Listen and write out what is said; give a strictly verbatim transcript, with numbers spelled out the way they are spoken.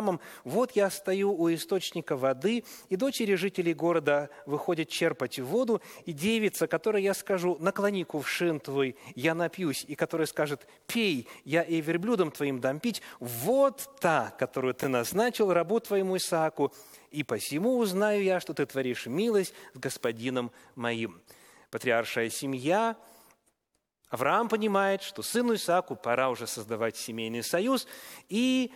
Авраамом: «Вот я стою у источника воды, и дочери жителей города выходят черпать воду, и девица, которой я скажу: наклони кувшин твой, я напьюсь, и которая скажет: пей, я и верблюдом твоим дам пить, вот та, которую ты назначил рабу твоему Исааку, и посему узнаю я, что ты творишь милость с господином моим». Патриаршая семья. Авраам понимает, что сыну Исааку пора уже создавать семейный союз, и